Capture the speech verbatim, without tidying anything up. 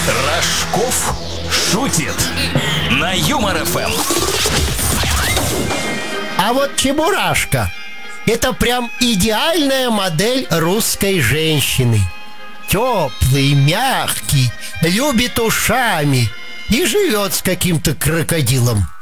Рожков шутит на Юмор эф эм. А вот Чебурашка — это прям идеальная модель русской женщины. Теплый, мягкий, любит ушами и живет с каким-то крокодилом.